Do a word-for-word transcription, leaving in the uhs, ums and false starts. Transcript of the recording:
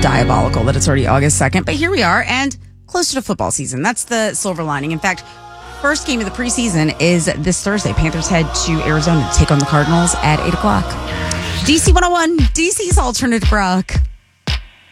diabolical that it's already August second, but here we are and closer to football season. That's the silver lining. In fact, first game of the preseason is this Thursday. Panthers head to Arizona to take on the Cardinals at eight o'clock. D C one oh one, D C's Alternative Rock.